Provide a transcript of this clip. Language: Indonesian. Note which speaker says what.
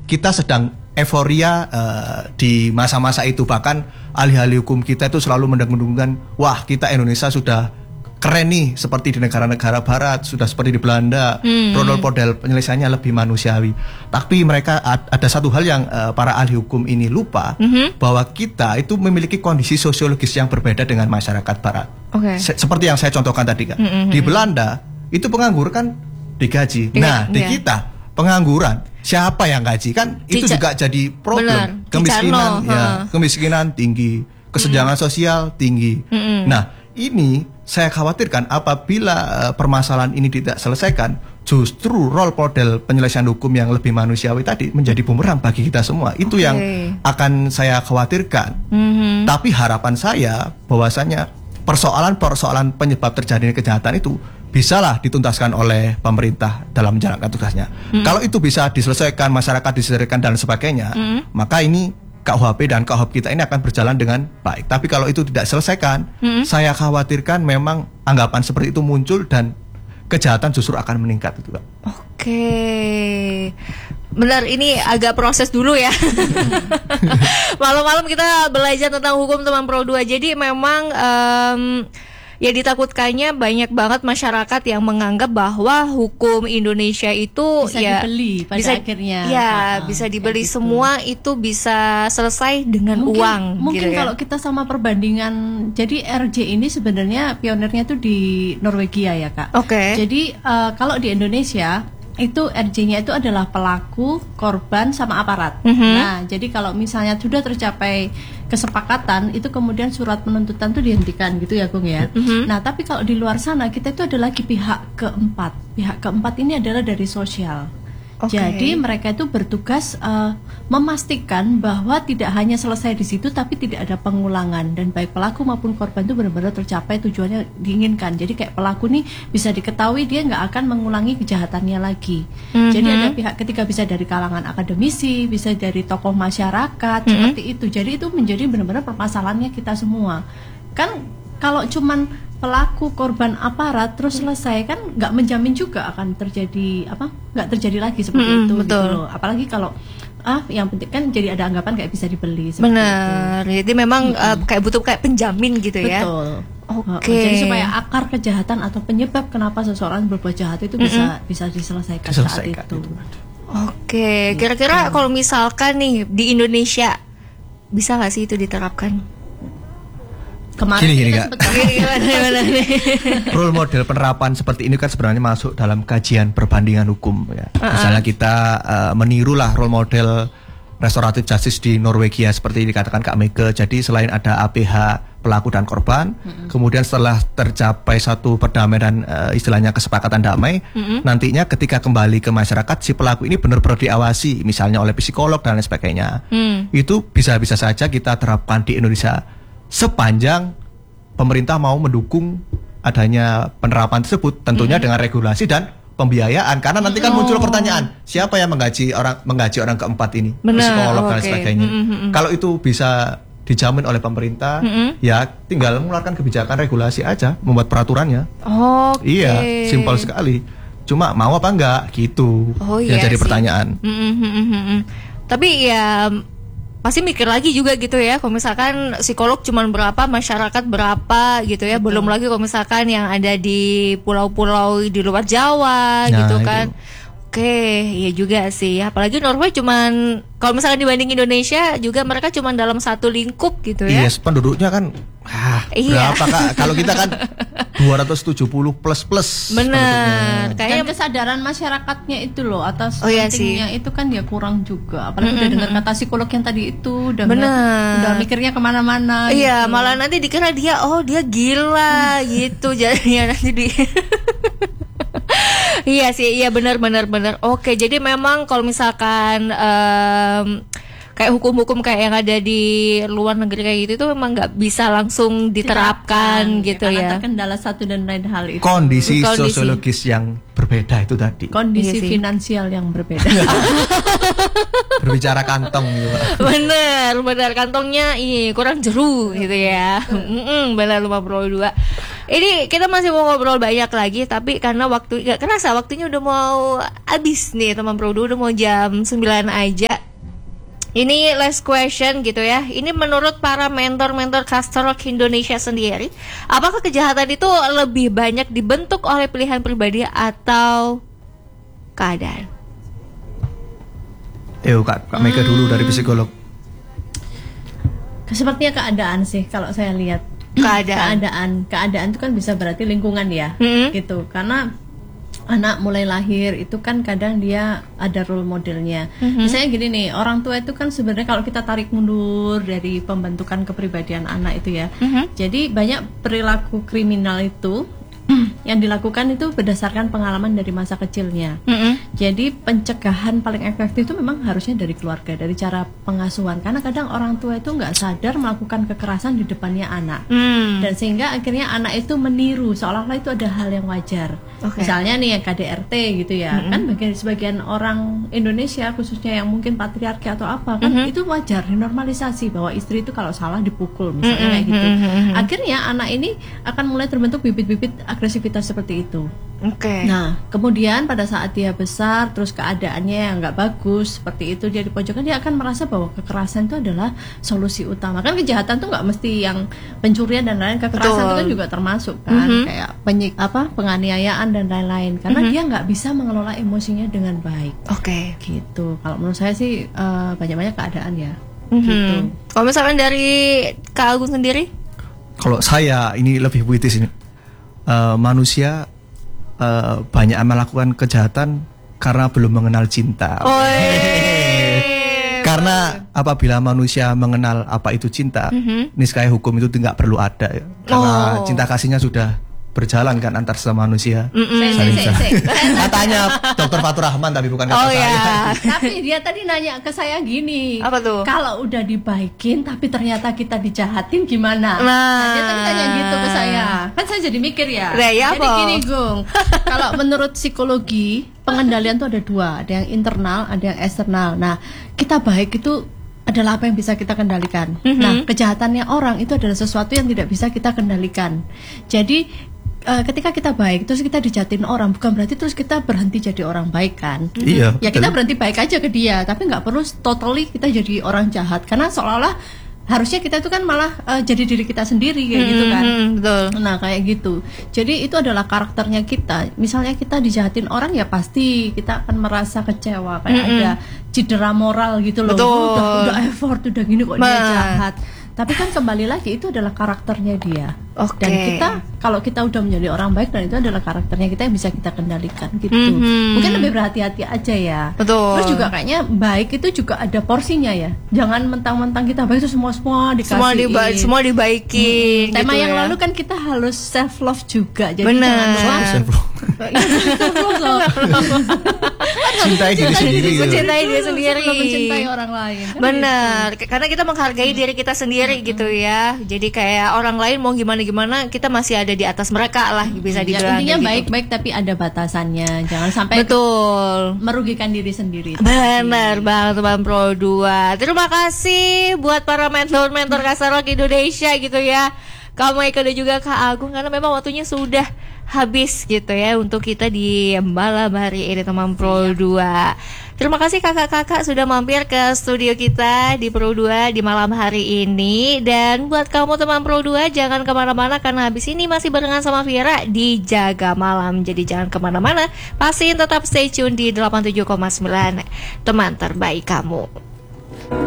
Speaker 1: kita sedang euforia di masa-masa itu, bahkan ahli-ahli hukum kita itu selalu mendengungkan, wah kita Indonesia sudah keren nih seperti di negara-negara barat, sudah seperti di Belanda, model penyelesaiannya lebih manusiawi. Tapi mereka ada satu hal yang para ahli hukum ini lupa, bahwa kita itu memiliki kondisi sosiologis yang berbeda dengan masyarakat barat. Seperti yang saya contohkan tadi kan, di Belanda itu penganggur kan digaji. Nah di kita pengangguran siapa yang gaji kan itu juga jadi problem. Kemiskinan tinggi, kesenjangan sosial tinggi. Nah ini saya khawatirkan apabila permasalahan ini tidak selesaikan, justru role model penyelesaian hukum yang lebih manusiawi tadi menjadi bumerang bagi kita semua. Itu yang akan saya khawatirkan. Tapi harapan saya bahwasanya persoalan-persoalan penyebab terjadinya kejahatan itu bisalah dituntaskan oleh pemerintah dalam menjalankan tugasnya. Kalau itu bisa diselesaikan, masyarakat diselesaikan dan sebagainya, maka ini KUHP dan KUHP kita ini akan berjalan dengan baik. Tapi kalau itu tidak selesaikan, saya khawatirkan memang anggapan seperti itu muncul dan kejahatan justru akan meningkat itu, Kak.
Speaker 2: Benar, ini agak proses dulu ya. Malam-malam kita belajar tentang hukum teman Pro 2. Jadi memang ya ditakutkannya banyak banget masyarakat yang menganggap bahwa hukum Indonesia itu
Speaker 3: bisa dibeli pada akhirnya.
Speaker 2: Bisa dibeli gitu. Semua itu bisa selesai dengan uang.
Speaker 3: Mungkin
Speaker 2: gitu
Speaker 3: kalau kita sama perbandingan, jadi RJ ini sebenarnya pionirnya tuh di Norwegia ya Kak. Jadi kalau di Indonesia itu RJ-nya itu adalah pelaku, korban, sama aparat. Nah, jadi kalau misalnya sudah tercapai kesepakatan, itu kemudian surat penuntutan itu dihentikan gitu ya, Gung ya. Nah, tapi kalau di luar sana kita itu ada lagi pihak keempat. Pihak keempat ini adalah dari sosial. Jadi mereka itu bertugas memastikan bahwa tidak hanya selesai di situ, tapi tidak ada pengulangan, dan baik pelaku maupun korban itu benar-benar tercapai tujuannya diinginkan. Jadi kayak pelaku nih bisa diketahui dia nggak akan mengulangi kejahatannya lagi. Jadi ada pihak ketiga, bisa dari kalangan akademisi, bisa dari tokoh masyarakat, seperti itu. Jadi itu menjadi benar-benar permasalahannya kita semua. Kan kalau cuman pelaku, korban, aparat terus selesai kan nggak menjamin juga akan terjadi nggak terjadi lagi seperti itu. Betul. Gitu loh. Apalagi kalau yang penting kan jadi ada anggapan kayak bisa dibeli.
Speaker 2: Benar. Itu. Jadi memang kayak butuh kayak penjamin gitu ya.
Speaker 3: Betul. Jadi supaya akar kejahatan atau penyebab kenapa seseorang berbuat jahat itu bisa diselesaikan saat itu.
Speaker 2: Kira-kira kalau misalkan nih di Indonesia bisa nggak sih itu diterapkan?
Speaker 1: Gini Kak. Role model penerapan seperti ini kan sebenarnya masuk dalam kajian perbandingan hukum ya. Misalnya kita menirulah role model restoratif justice di Norwegia seperti dikatakan Kak Mege. Jadi selain ada APH pelaku dan korban, kemudian setelah tercapai satu perdamaian dan istilahnya kesepakatan damai, nantinya ketika kembali ke masyarakat si pelaku ini benar-benar diawasi, misalnya oleh psikolog dan lain sebagainya. Itu bisa-bisa saja kita terapkan di Indonesia sepanjang pemerintah mau mendukung adanya penerapan tersebut, tentunya dengan regulasi dan pembiayaan. Karena nanti kan muncul pertanyaan, siapa yang menggaji orang keempat ini, psikolog dan sebagainya. Kalau itu bisa dijamin oleh pemerintah, ya tinggal mengeluarkan kebijakan regulasi aja, membuat peraturannya. Iya, simpel sekali. Cuma mau apa enggak gitu yang jadi pertanyaan.
Speaker 2: Tapi ya pasti mikir lagi juga gitu ya, kalau misalkan psikolog cuman berapa, masyarakat berapa gitu ya. Belum lagi kalau misalkan yang ada di pulau-pulau di luar Jawa gitu kan. Iya juga sih. Apalagi Norway cuman, kalau misalkan dibanding Indonesia juga mereka cuman dalam satu lingkup gitu ya.
Speaker 1: Yes, penduduknya kan berapa Kak? Kalau kita kan 270 plus.
Speaker 2: Benar.
Speaker 3: Dan kesadaran masyarakatnya itu loh atas pentingnya itu kan ya kurang juga. Apalagi udah dengar kata psikolog yang tadi itu udah mikirnya kemana-mana.
Speaker 2: Iya, gitu. Malah nanti dikira dia dia gitu jadinya nanti di. Iya sih, iya benar. Oke, jadi memang kalau misalkan kayak hukum-hukum kayak yang ada di luar negeri kayak gitu itu memang nggak bisa langsung diterapkan gitu ya.
Speaker 3: Karena terkendala satu dan lain hal itu.
Speaker 1: Kondisi sosiologis yang berbeda itu tadi.
Speaker 3: Kondisi finansial yang berbeda.
Speaker 1: Berbicara kantong gitu.
Speaker 2: Bener kantongnya kurang jeru gitu ya. Benar 52. Ini kita masih mau ngobrol banyak lagi, tapi karena waktu gak kerasa waktunya udah mau habis nih teman Pro 2, udah mau jam 9 aja. Ini last question gitu ya. Ini menurut para mentor-mentor Castor Rock Indonesia sendiri, apakah kejahatan itu lebih banyak dibentuk oleh pilihan pribadi atau keadaan?
Speaker 1: Kak Mega dulu dari psikolog.
Speaker 3: Sepertinya keadaan sih kalau saya lihat. Keadaan itu kan bisa berarti lingkungan ya, gitu. Karena anak mulai lahir itu kan kadang dia ada role modelnya. Misalnya gini nih, orang tua itu kan sebenarnya kalau kita tarik mundur dari pembentukan kepribadian anak itu ya, jadi banyak perilaku kriminal itu yang dilakukan itu berdasarkan pengalaman dari masa kecilnya. Jadi pencegahan paling efektif itu memang harusnya dari keluarga, dari cara pengasuhan. Karena kadang orang tua itu nggak sadar melakukan kekerasan di depannya anak, dan sehingga akhirnya anak itu meniru seolah-olah itu ada hal yang wajar. Misalnya nih yang KDRT gitu ya, kan sebagian orang Indonesia khususnya yang mungkin patriarki atau apa kan itu wajar, dinormalisasi bahwa istri itu kalau salah dipukul misalnya kayak gitu. Akhirnya anak ini akan mulai terbentuk bibit-bibit agresivitas seperti itu. Nah, kemudian pada saat dia besar, terus keadaannya yang nggak bagus seperti itu, dia dipojokkan, dia akan merasa bahwa kekerasan itu adalah solusi utama. Kan kejahatan tuh nggak mesti yang pencurian dan lain-lain, kekerasan itu kan juga termasuk kan, kayak penganiayaan dan lain-lain. Karena dia nggak bisa mengelola emosinya dengan baik. Gitu. Kalau menurut saya sih banyak-banyak keadaan ya. Gitu.
Speaker 2: Kalau misalkan dari Kak Agung sendiri?
Speaker 1: Kalau saya ini lebih puitis ini. Manusia banyak melakukan kejahatan karena belum mengenal cinta. Karena apabila manusia mengenal apa itu cinta, niscaya hukum itu tidak perlu ada ya. Karena cinta kasihnya sudah berjalan kan antar sesama manusia. Katanya Dr. Fatur Rahman tapi bukan kata saya.
Speaker 3: Tapi dia tadi nanya ke saya gini,
Speaker 2: apa tuh?
Speaker 3: Kalau udah dibaikin tapi ternyata kita dijahatin gimana? Nah, dia tadi tanya gitu ke saya. Kan saya jadi mikir ya. Jadi gini Gung, kalau menurut psikologi pengendalian tuh ada dua, ada yang internal, ada yang eksternal. Nah, kita baik itu adalah apa yang bisa kita kendalikan. Nah, kejahatannya orang itu adalah sesuatu yang tidak bisa kita kendalikan. Jadi ketika kita baik terus kita dijahatin orang, bukan berarti terus kita berhenti jadi orang baik kan?
Speaker 1: Iya.
Speaker 3: Ya kita berhenti baik aja ke dia, tapi nggak perlu totally kita jadi orang jahat. Karena seolah-olah harusnya kita itu kan malah jadi diri kita sendiri kayak gitu kan.
Speaker 2: Betul.
Speaker 3: Nah kayak gitu. Jadi itu adalah karakternya kita. Misalnya kita dijahatin orang ya pasti kita akan merasa kecewa, kayak ada cedera moral gitu loh. Udah effort, udah gini kok dia jahat. Tapi kan kembali lagi itu adalah karakternya dia. Dan kita kalau kita udah menjadi orang baik, dan itu adalah karakternya kita yang bisa kita kendalikan gitu. Mungkin lebih berhati-hati aja ya.
Speaker 2: Betul.
Speaker 3: Terus juga kayaknya baik itu juga ada porsinya ya. Jangan mentang-mentang kita baik itu semua dikasihin.
Speaker 2: Semua dibaikin.
Speaker 3: Tema
Speaker 2: gitu
Speaker 3: yang
Speaker 2: ya.
Speaker 3: lalu kan kita harus self love juga. Jadi
Speaker 2: benar.
Speaker 3: jangan
Speaker 1: Self love. Cintai diri sendiri.
Speaker 2: Mencintai diri sendiri.
Speaker 3: Mencintai orang lain. Kan
Speaker 2: benar. Karena kita menghargai diri kita sendiri gitu ya. Jadi kayak orang lain mau gimana kita masih ada di atas mereka lah, bisa dibilang.
Speaker 3: Intinya
Speaker 2: gitu.
Speaker 3: baik-baik tapi ada batasannya. Jangan sampai merugikan diri sendiri.
Speaker 2: Benar banget Teman Pro 2. Terima kasih buat para mentor-mentor Castor Rock Indonesia gitu ya. Kak Maika dan juga Kak Agung, karena memang waktunya sudah habis gitu ya untuk kita di malam hari ini Teman Pro 2. Terima kasih kakak-kakak sudah mampir ke studio kita di Pro 2 di malam hari ini. Dan buat kamu Teman Pro 2, jangan kemana-mana karena habis ini masih barengan sama Vira di Jaga Malam. Jadi jangan kemana-mana, pastiin tetap stay tune di 87,9 teman terbaik kamu.